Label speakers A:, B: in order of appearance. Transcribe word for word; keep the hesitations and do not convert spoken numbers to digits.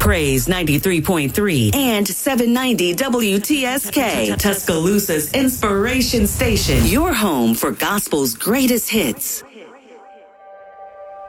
A: Praise ninety-three point three and seven ninety W T S K, Tuscaloosa's inspiration station. Your home for gospel's greatest hits.